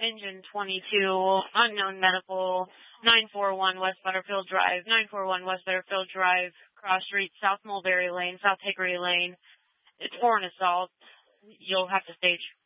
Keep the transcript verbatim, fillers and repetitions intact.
engine twenty-two, unknown medical, nine four one West Butterfield Drive, nine four one West Butterfield Drive, Cross Street, South Mulberry Lane, South Hickory Lane. It's for an assault. You'll have to stage